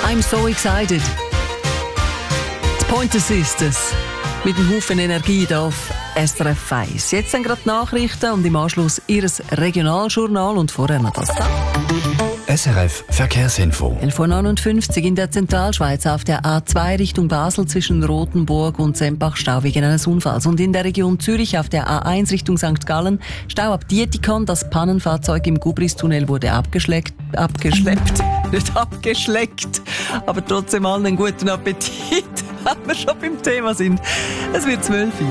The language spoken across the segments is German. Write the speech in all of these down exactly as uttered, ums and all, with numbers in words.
I'm so excited. Die Pointer Sisters mit einem Haufen Energie hier auf S R F eins. Jetzt sind gerade die Nachrichten und im Anschluss Ihres Regionaljournal und vorher noch das da. S R F Verkehrsinfo. elf Uhr neunundfünfzig in der Zentralschweiz auf der A zwei Richtung Basel zwischen Rothenburg und Sempach Stau wegen eines Unfalls. Und in der Region Zürich auf der A eins Richtung Sankt Gallen Stau ab Dietikon. Das Pannenfahrzeug im Gubristunnel wurde abgeschleppt. abgeschleppt. Nicht abgeschleckt. Aber trotzdem allen einen guten Appetit, wenn wir schon beim Thema sind. Es wird zwölf Uhr.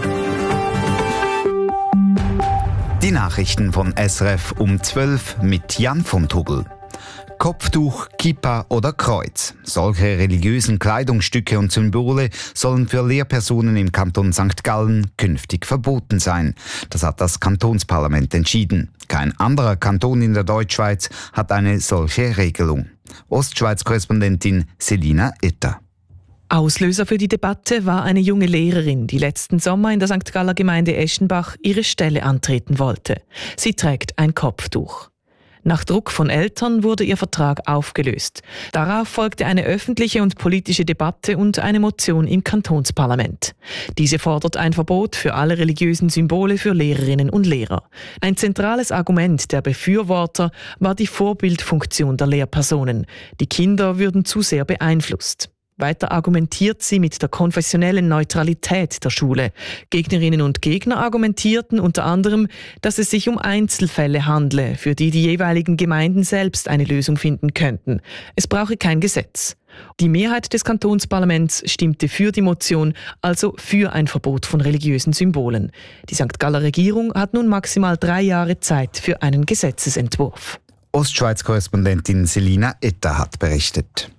Die Nachrichten von S R F um zwölf mit Jan von Tugel. Kopftuch, Kippa oder Kreuz. Solche religiösen Kleidungsstücke und Symbole sollen für Lehrpersonen im Kanton Sankt Gallen künftig verboten sein. Das hat das Kantonsparlament entschieden. Kein anderer Kanton in der Deutschschweiz hat eine solche Regelung. Ostschweiz-Korrespondentin Selina Itter. Auslöser für die Debatte war eine junge Lehrerin, die letzten Sommer in der Sankt Galler Gemeinde Eschenbach ihre Stelle antreten wollte. Sie trägt ein Kopftuch. Nach Druck von Eltern wurde ihr Vertrag aufgelöst. Darauf folgte eine öffentliche und politische Debatte und eine Motion im Kantonsparlament. Diese fordert ein Verbot für alle religiösen Symbole für Lehrerinnen und Lehrer. Ein zentrales Argument der Befürworter war die Vorbildfunktion der Lehrpersonen. Die Kinder würden zu sehr beeinflusst. Weiter argumentiert sie mit der konfessionellen Neutralität der Schule. Gegnerinnen und Gegner argumentierten unter anderem, dass es sich um Einzelfälle handle, für die die jeweiligen Gemeinden selbst eine Lösung finden könnten. Es brauche kein Gesetz. Die Mehrheit des Kantonsparlaments stimmte für die Motion, also für ein Verbot von religiösen Symbolen. Die Sankt Galler Regierung hat nun maximal drei Jahre Zeit für einen Gesetzesentwurf. Ostschweiz-Korrespondentin Selina Itter hat berichtet.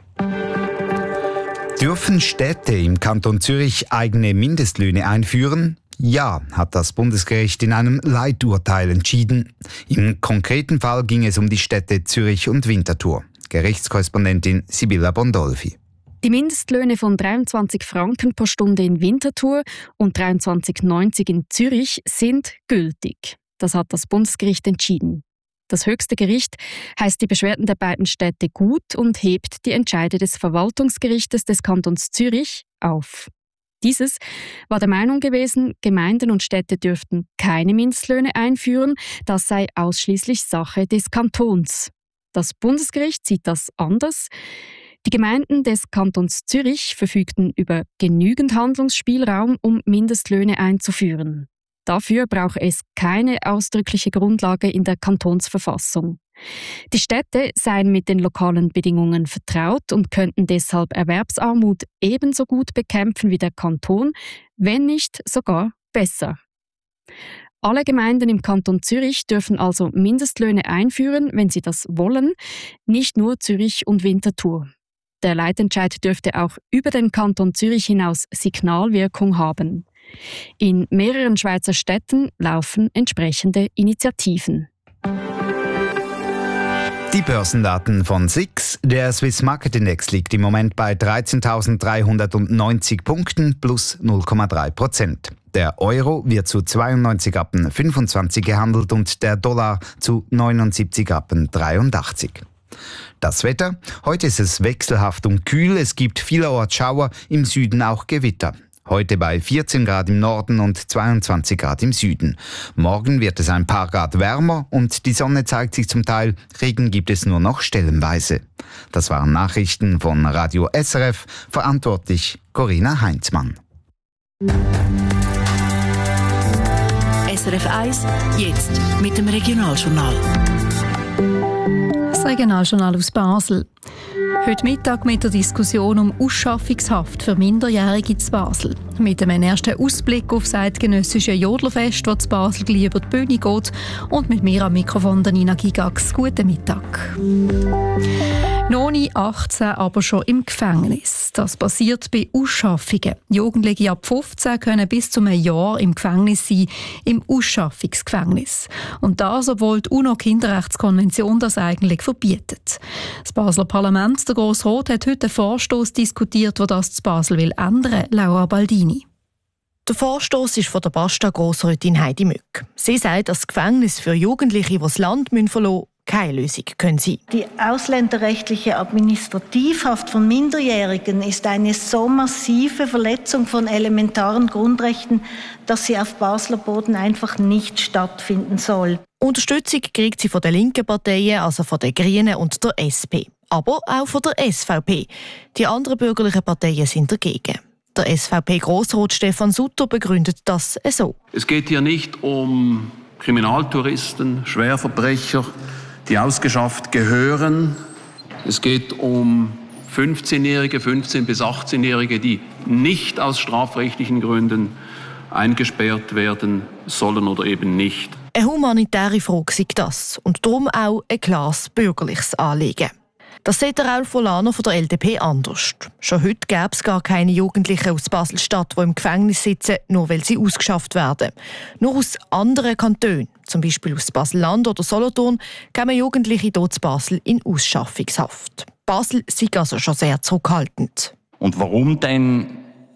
Dürfen Städte im Kanton Zürich eigene Mindestlöhne einführen? Ja, hat das Bundesgericht in einem Leiturteil entschieden. Im konkreten Fall ging es um die Städte Zürich und Winterthur. Gerichtskorrespondentin Sibylla Bondolfi. Die Mindestlöhne von dreiundzwanzig Franken pro Stunde in Winterthur und dreiundzwanzig neunzig in Zürich sind gültig. Das hat das Bundesgericht entschieden. Das höchste Gericht heißt die Beschwerden der beiden Städte gut und hebt die Entscheide des Verwaltungsgerichtes des Kantons Zürich auf. Dieses war der Meinung gewesen, Gemeinden und Städte dürften keine Mindestlöhne einführen, das sei ausschließlich Sache des Kantons. Das Bundesgericht sieht das anders. Die Gemeinden des Kantons Zürich verfügten über genügend Handlungsspielraum, um Mindestlöhne einzuführen. Dafür brauche es keine ausdrückliche Grundlage in der Kantonsverfassung. Die Städte seien mit den lokalen Bedingungen vertraut und könnten deshalb Erwerbsarmut ebenso gut bekämpfen wie der Kanton, wenn nicht sogar besser. Alle Gemeinden im Kanton Zürich dürfen also Mindestlöhne einführen, wenn sie das wollen, nicht nur Zürich und Winterthur. Der Leitentscheid dürfte auch über den Kanton Zürich hinaus Signalwirkung haben. In mehreren Schweizer Städten laufen entsprechende Initiativen. Die Börsendaten von S I X. Der Swiss Market Index liegt im Moment bei dreizehntausenddreihundertneunzig Punkten plus null Komma drei Prozent. Der Euro wird zu zweiundneunzig Rappen fünfundzwanzig gehandelt und der Dollar zu neunundsiebzig Rappen dreiundachtzig. Das Wetter? Heute ist es wechselhaft und kühl. Es gibt vielerorts Schauer, im Süden auch Gewitter. Heute bei vierzehn Grad im Norden und zweiundzwanzig Grad im Süden. Morgen wird es ein paar Grad wärmer und die Sonne zeigt sich zum Teil. Regen gibt es nur noch stellenweise. Das waren Nachrichten von Radio S R F. Verantwortlich Corinna Heinzmann. S R F eins, jetzt mit dem Regionaljournal. Das Regionaljournal aus Basel. Heute Mittag mit der Diskussion um Ausschaffungshaft für Minderjährige in Basel. Mit einem ersten Ausblick auf das eidgenössische Jodlerfest, das in Basel gleich über die Bühne geht. Und mit mir am Mikrofon Nina Gigax. Guten Mittag. Noch nicht achtzehn, aber schon im Gefängnis. Das passiert bei Ausschaffungen. Jugendliche ab fünfzehn können bis zu einem Jahr im Gefängnis sein, im Ausschaffungsgefängnis. Und das, obwohl die UNO-Kinderrechtskonvention das eigentlich verbietet. Das Basler Parlament, der Grosse Rat, hat heute einen Vorstoss diskutiert, der das zu Basel will ändern, Laura Baldini. Der Vorstoss ist von der Basta-Grossrätin Heidi Mück. Sie sagt, dass das Gefängnis für Jugendliche, die das Land verlassen müssen, keine Lösung können sein. Die ausländerrechtliche Administrativhaft von Minderjährigen ist eine so massive Verletzung von elementaren Grundrechten, dass sie auf Basler Boden einfach nicht stattfinden soll. Unterstützung kriegt sie von den linken Parteien, also von den Grünen und der S P. Aber auch von der S V P. Die anderen bürgerlichen Parteien sind dagegen. Der S V P-Grossrat Stefan Sutter begründet das so. Es geht hier nicht um Kriminaltouristen, Schwerverbrecher, die ausgeschafft gehören. Es geht um fünfzehnjährige, fünfzehn- bis achtzehnjährige, die nicht aus strafrechtlichen Gründen eingesperrt werden sollen oder eben nicht. Eine humanitäre Frage sei das und darum auch ein klares bürgerliches Anliegen. Das sieht Raul Folano von der L D P anders. Schon heute gäbe es gar keine Jugendlichen aus Basel-Stadt, die im Gefängnis sitzen, nur weil sie ausgeschafft werden. Nur aus anderen Kantonen, zum Beispiel aus Basel-Land oder Solothurn, kämen Jugendliche hier zu Basel in Ausschaffungshaft. Basel sei also schon sehr zurückhaltend. Und warum denn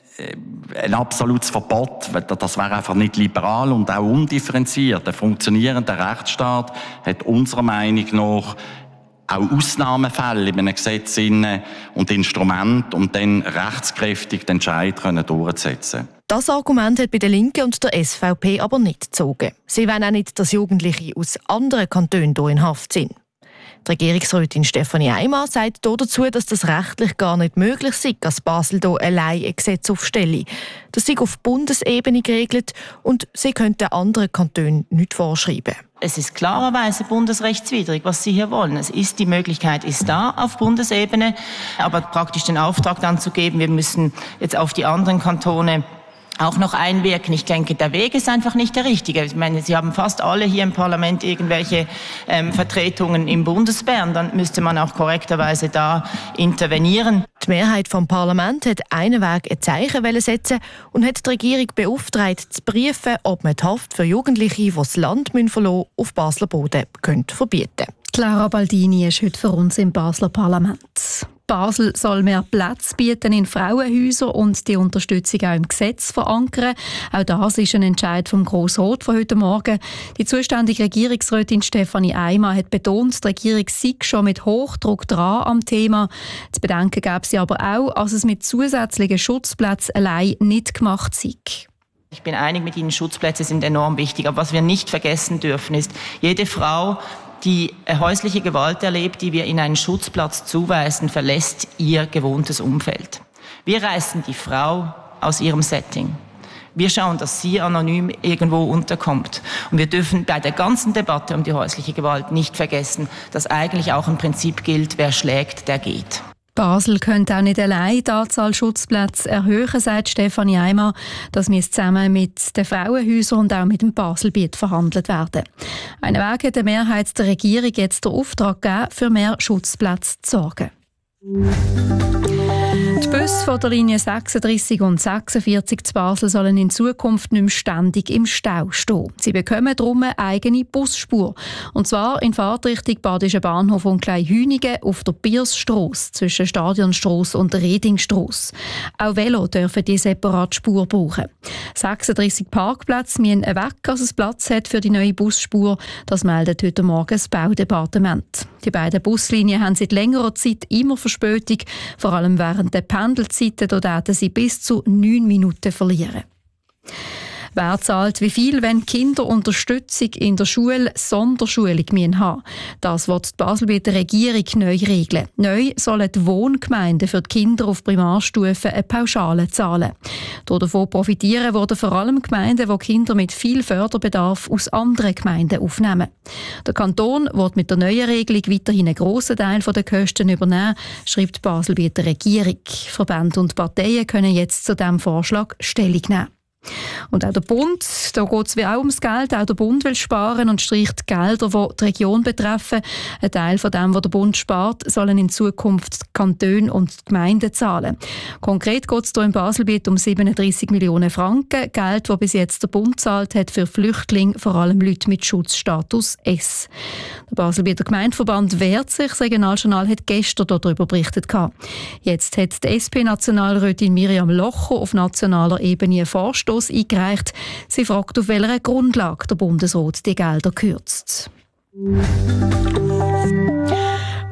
ein absolutes Verbot? Das wäre einfach nicht liberal und auch undifferenziert. Der funktionierende Rechtsstaat hat unserer Meinung nach auch Ausnahmefälle in einem Gesetz und Instrumente, um dann rechtskräftig den Entscheid durchzusetzen. Das Argument hat bei den Linken und der S V P aber nicht gezogen. Sie wollen auch nicht, dass Jugendliche aus anderen Kantonen hier in Haft sind. Die Regierungsrätin Stefanie Eimer sagt dazu, dass das rechtlich gar nicht möglich sei, dass Basel hier allein ein Gesetz aufstelle. Das sei auf Bundesebene geregelt und sie könnten anderen Kantonen nicht vorschreiben. Es ist klarerweise bundesrechtswidrig, was Sie hier wollen. Es ist, die Möglichkeit ist da auf Bundesebene, aber praktisch den Auftrag dann zu geben, wir müssen jetzt auf die anderen Kantone auch noch einwirken. Ich denke, der Weg ist einfach nicht der richtige. Ich meine, Sie haben fast alle hier im Parlament irgendwelche ähm, Vertretungen im Bundesbern. Dann müsste man auch korrekterweise da intervenieren. Die Mehrheit vom Parlament hat einen Weg ein Zeichen setzen und hat die Regierung beauftragt, zu prüfen, ob man die Haft für Jugendliche, die das Land verlassen müssen, auf Basler Boden verbieten könnte. Clara Baldini ist heute für uns im Basler Parlament. Basel soll mehr Platz bieten in Frauenhäusern und die Unterstützung auch im Gesetz verankern. Auch das ist ein Entscheid vom Grossrat von heute Morgen. Die zuständige Regierungsrätin Stefanie Eimer hat betont, die Regierung sei schon mit Hochdruck dran am Thema. Zu bedenken gäbe sie aber auch, dass es mit zusätzlichen Schutzplätzen allein nicht gemacht sei. Ich bin einig mit Ihnen, Schutzplätze sind enorm wichtig. Aber was wir nicht vergessen dürfen, ist, jede Frau, die häusliche Gewalt erlebt, die wir in einen Schutzplatz zuweisen, verlässt ihr gewohntes Umfeld. Wir reißen die Frau aus ihrem Setting. Wir schauen, dass sie anonym irgendwo unterkommt. Und wir dürfen bei der ganzen Debatte um die häusliche Gewalt nicht vergessen, dass eigentlich auch ein Prinzip gilt, wer schlägt, der geht. Basel könnte auch nicht allein die Anzahl Schutzplätze erhöhen, sagt Stefanie Eimer. Das muss zusammen mit den Frauenhäusern und auch mit dem Baselbiet verhandelt werden. Einen Weg hat die Mehrheit der Regierung jetzt den Auftrag gegeben, für mehr Schutzplätze zu sorgen. Die Busse von der Linie sechsunddreissig und sechsundvierzig zu Basel sollen in Zukunft nicht mehr ständig im Stau stehen. Sie bekommen darum eine eigene Busspur. Und zwar in Fahrtrichtung Badischen Bahnhof und Kleinhünigen auf der Biersstrasse zwischen Stadionstrasse und Redingstrasse. Auch Velo dürfen die separate Spur brauchen. sechsunddreissig Parkplätze müssen weg, als es Platz hat für die neue Busspur. Das meldet heute Morgen das Baudepartement. Die beiden Buslinien haben seit längerer Zeit immer Verspätung, vor allem während der Pendelzeiten, da werden sie bis zu neun Minuten verlieren. Wer zahlt wie viel, wenn Kinder Unterstützung in der Schule Sonderschulung haben müssen? Das wird die Baselbieter Regierung neu regeln. Neu sollen die Wohngemeinden für die Kinder auf Primarstufe eine Pauschale zahlen. Davon profitieren würden vor allem Gemeinden, die Kinder mit viel Förderbedarf aus anderen Gemeinden aufnehmen. Der Kanton wird mit der neuen Regelung weiterhin einen grossen Teil der Kosten übernehmen, schreibt die Baselbieter Regierung. Verbände und Parteien können jetzt zu diesem Vorschlag Stellung nehmen. Und auch der Bund, da geht es wie auch ums Geld. Auch der Bund will sparen und streicht Gelder, die die Region betreffen. Ein Teil von dem, was der Bund spart, sollen in Zukunft die Kantone und die Gemeinden zahlen. Konkret geht es hier im Baselbiet um siebenunddreissig Millionen Franken. Geld, das bis jetzt der Bund zahlt hat für Flüchtlinge, vor allem Leute mit Schutzstatus S. Der Baselbieter Gemeindeverband wehrt sich. Das Regionaljournal hat gestern darüber berichtet. Jetzt hat die S P-Nationalrätin Miriam Locher auf nationaler Ebene einen Vorstoß eingereicht. Sie fragt, auf welcher Grundlage der Bundesrat die Gelder kürzt.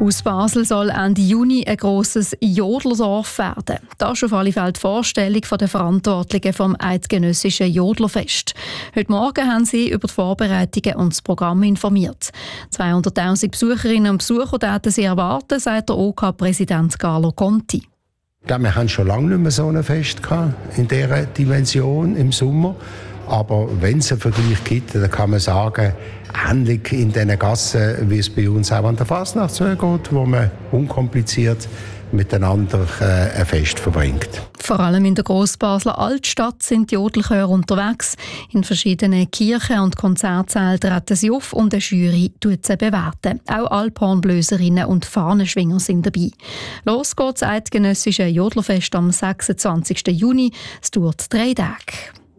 Aus Basel soll Ende Juni ein grosses Jodlerdorf werden. Das ist auf alle Fälle die Vorstellung der Verantwortlichen vom Eidgenössischen Jodlerfest. Heute Morgen haben sie über die Vorbereitungen und das Programm informiert. zweihunderttausend Besucherinnen und Besucher dürfen sie erwarten, sagt der OK-Präsident Carlo Conti. Ja, wir haben schon lange nicht mehr so ein Fest gehabt, in dieser Dimension im Sommer. Aber wenn es einen Vergleich gibt, dann kann man sagen, ähnlich in diesen Gassen, wie es bei uns auch an der Fasnacht zugeht, wo man unkompliziert miteinander äh, ein Fest verbringt. Vor allem in der Grossbasler Altstadt sind die Jodelchöre unterwegs. In verschiedenen Kirchen und Konzertsälen treten sie auf und eine Jury tut sie bewerten. Auch Alphornblöserinnen und Fahnenschwinger sind dabei. Los geht's Eidgenössische Jodlerfest am sechsundzwanzigsten Juni. Es dauert drei Tage.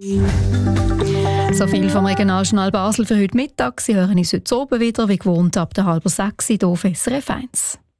So viel vom Regionaljournal Basel für heute Mittag. Sie hören uns heute oben wieder, wie gewohnt, ab der halben sechs hier auf S R F eins.